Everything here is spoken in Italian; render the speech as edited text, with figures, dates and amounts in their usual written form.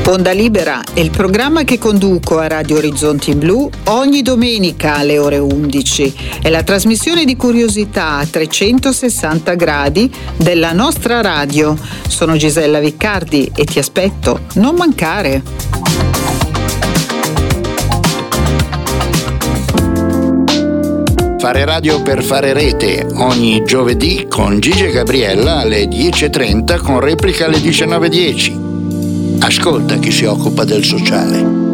Onda Libera è il programma che conduco a Radio Orizzonti Blu ogni domenica alle ore 11. È la trasmissione di curiosità a 360 gradi della nostra radio. Sono Gisella Viccardi e ti aspetto, non mancare. Fare radio per fare rete ogni giovedì con Gigi e Gabriella alle 10:30 con replica alle 19:10. Ascolta chi si occupa del sociale.